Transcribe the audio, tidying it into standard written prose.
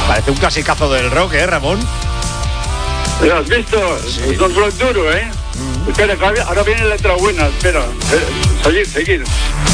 Parece un clasicazo del rock, Ramón. ¿Lo has visto? Sí. Es un rock duro, ¿eh? Espera, ahora viene la letra buena, espera. Seguir.